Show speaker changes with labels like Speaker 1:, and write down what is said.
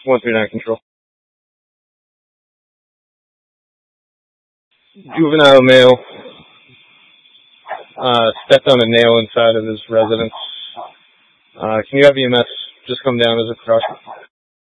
Speaker 1: 139 control. Juvenile male stepped on a nail inside of his residence. Can you have EMS just come down as a precaution?